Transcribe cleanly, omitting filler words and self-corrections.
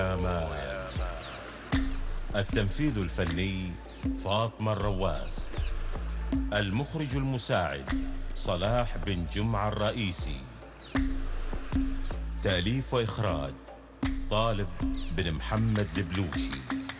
مان. التنفيذ الفني فاطمة الرواس. المخرج المساعد صلاح بن جمعة الرئيسي. تأليف وإخراج طالب بن محمد البلوشي.